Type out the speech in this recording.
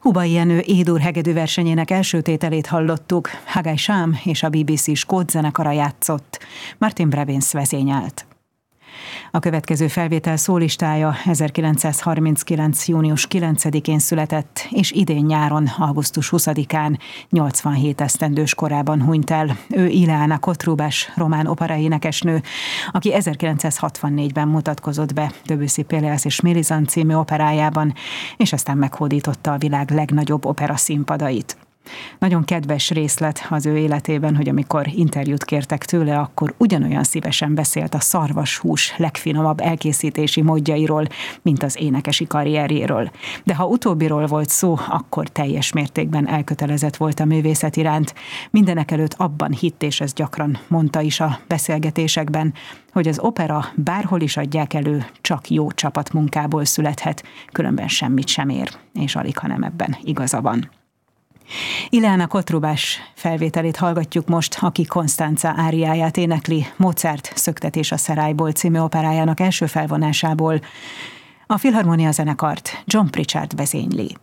Hubai Jenő Édur hegedű versenyének első tételét hallottuk, Hagai Sham és a BBC Skót zenekara játszott, Martin Brabins vezényelt. A következő felvétel szólistája 1939. június 9-én született, és idén nyáron, augusztus 20-án, 87 esztendős korában hunyt el. Ő Ileana Kotrubas, román operaénekesnő, aki 1964-ben mutatkozott be Debussy Péléas és Mélisande című operájában, és aztán meghódította a világ legnagyobb opera színpadait. Nagyon kedves részlet az ő életében, hogy amikor interjút kértek tőle, akkor ugyanolyan szívesen beszélt a szarvashús legfinomabb elkészítési módjairól, mint az énekesi karrierjéről. De ha utóbbiról volt szó, akkor teljes mértékben elkötelezett volt a művészet iránt. Mindenekelőtt abban hitt, és ezt gyakran mondta is a beszélgetésekben, hogy az opera bárhol is adják elő, csak jó csapatmunkából születhet, különben semmit sem ér, és alig, hanem ebben igaza van. Ileana Kotrubas felvételét hallgatjuk most, aki Konstanza áriáját énekli Mozart Szöktetés a Szerályból című operájának első felvonásából. A Filharmonia zenekart John Pritchard vezényli.